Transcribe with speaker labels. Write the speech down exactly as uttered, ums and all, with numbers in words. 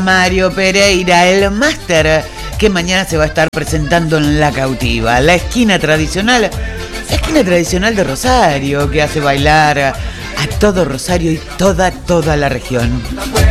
Speaker 1: Mario Pereira, el máster que mañana se va a estar presentando en La Cautiva, la esquina tradicional, la esquina tradicional de Rosario, que hace bailar a todo Rosario y toda, toda la región.